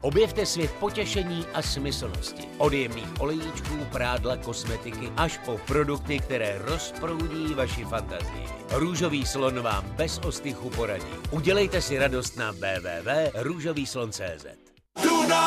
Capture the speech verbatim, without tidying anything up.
Objevte svět potěšení a smyslnosti. Od jemných olejíčků, prádla, kosmetiky až po produkty, které rozproudí vaši fantazii. Růžový slon vám bez ostychu poradí. Udělejte si radost na w w w tečka růžový slon tečka cé zet.